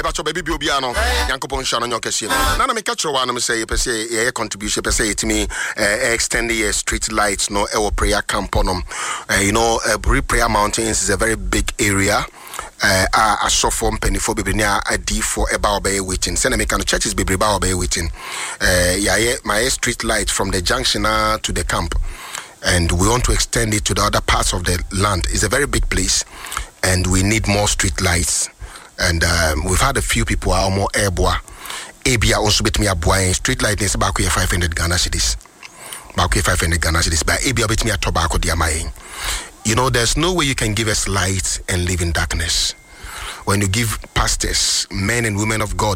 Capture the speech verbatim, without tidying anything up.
bacho baby bi obi ano yankopon hwa no nyokese na na me catch one am say pese ye contribution pese etimi extend the street lights no e prayer camp on you know uh, Prayer Mountains is a very big area. Uh, I saw from penny for baby near a D for about bay waiting. Send me kind of churches baby about bay waiting. Uh, yeah, my street light from the junction uh, to the camp, and we want to extend it to the other parts of the land. It's a very big place, and we need more street lights. And um, we've had a few people are more airboa. A B also bit me a boy street light is about five hundred Ghana cedis. About five hundred Ghana cedis. But A B bit me a tobacco diamaing. You know, there's no way you can give us light and live in darkness. When you give pastors, men and women of God,